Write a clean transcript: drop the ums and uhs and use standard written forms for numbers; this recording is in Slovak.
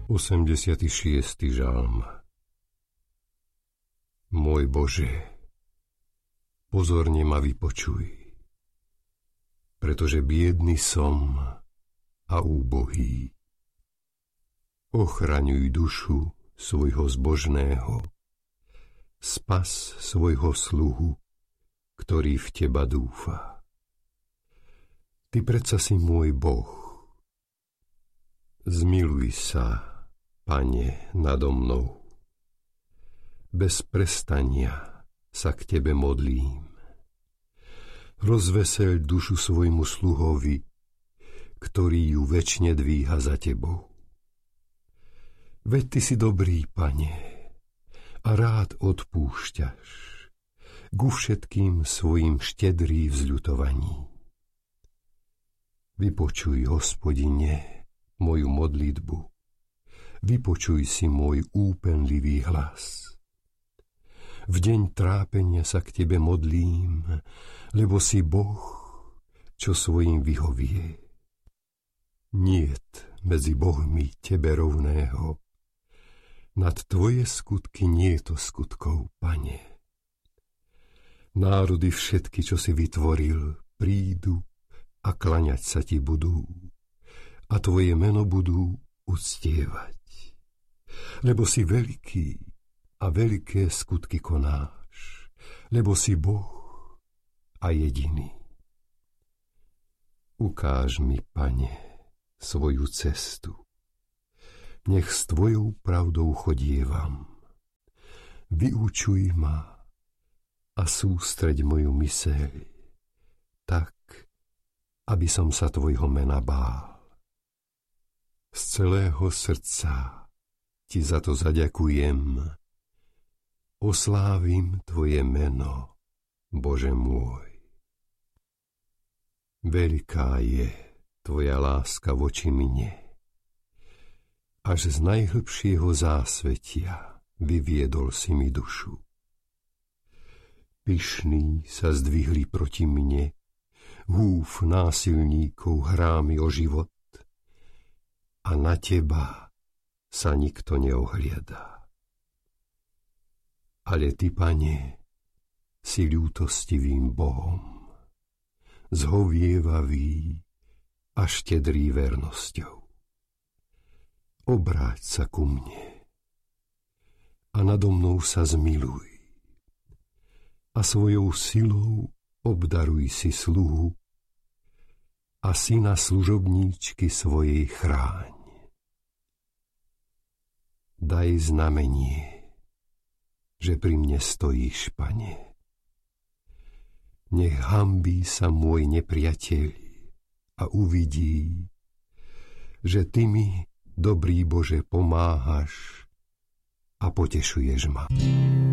86. žalm. Môj Bože, pozorne ma vypočuj, pretože biedný som a úbohý. Ochraňuj dušu svojho zbožného, spas svojho sluhu, ktorý v teba dúfa. Ty predsa si môj Boh. Zmiluj sa, Pane, nado mnou. Bez prestania sa k tebe modlím. Rozveseľ dušu svojmu sluhovi, ktorý ju večne dvíha za tebou. Veď ty si dobrý, Pane, a rád odpúšťaš, ku všetkým svojim štedrý v zľutovaní. Vypočuj, Hospodine, moju modlitbu. Vypočuj si môj úpenlivý hlas. V deň trápenia sa k tebe modlím, lebo si Boh, čo svojim vyhovie. Niet medzi bohmi tebe rovného. Nad tvoje skutky nie je to skutkov, Pane. Národy všetky, čo si vytvoril, prídu a klaňať sa ti budú, a tvoje meno budú uctievať. Lebo si veľký a veľké skutky konáš, lebo si Boh a jediný. Ukáž mi, Pane, svoju cestu. Nech s tvojou pravdou chodievam. Vyučuj ma a sústreď moju myseľ, tak, aby som sa tvojho mena bál. Z celého srdca ti za to zaďakujem. Oslávim tvoje meno, Bože môj. Veľká je tvoja láska voči mne. Až z najhlbšieho zásvetia vyviedol si mi dušu. Pyšní sa zdvihli proti mne, húf násilníkov hrá mi o život, a na teba sa nikto neohliada. Ale ty, Pane, si ľútostivým Bohom, zhovievavý a štedrý vernosťou. Obráť sa ku mne a nado mnou sa zmiluj a svojou silou obdaruj si sluhu a syna služobníčky svojej chráň. Daj znamenie, že pri mne stojíš, Pane. Nech hanbí sa môj nepriateľ a uvidí, že ty mi, dobrý Bože, pomáhaš a potešuješ ma.